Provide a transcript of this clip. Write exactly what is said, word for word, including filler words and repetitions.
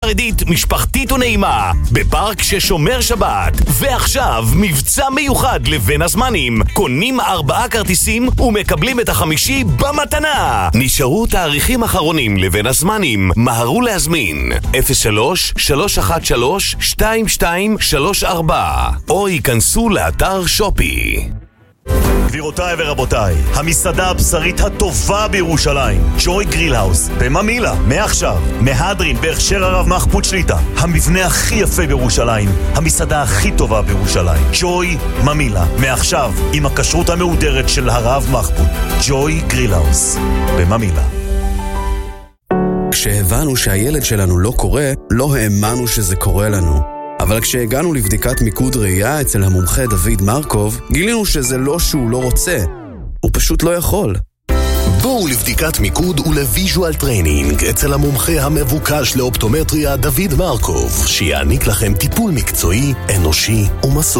חרדית, משפחתית ונעימה בפארק ששומר שבת. ועכשיו מבצע מיוחד לבין הזמנים, קונים ארבעה כרטיסים ומקבלים את החמישי במתנה. נשארו תאריכים אחרונים לבין הזמנים, מהרו להזמין אפס שלוש שלוש אחת שלוש שתיים שתיים שלוש ארבע או ייכנסו לאתר שופי. גבירותיי ורבותיי, המסעדה הבשרית הטובה בירושלים, ג'וי גריל האוס בממילה, מעכשיו מהדרין בהכשר הרב מחפוד שליטה, המבנה הכי יפה בירושלים, המסעדה הכי טובה בירושלים, ג'וי ממילה, מעכשיו עם הכשרות המהודרת של הרב מחפוד. ג'וי גריל האוס בממילה. כשהבנו שהילד שלנו לא קורא, לא האמנו שזה קורה לנו. אבל כשהגענו לבדיקת מיקוד ראייה אצל המומחה דוד מרקוב, גילינו שזה לא שהוא לא רוצה, הוא פשוט לא יכול. בואו לבדיקת מיקוד ולוויז'ואל טריינינג אצל המומחה המבוקש לאופטומטריה דוד מרקוב, שיעניק לכם טיפול מקצועי, אנושי ומסור.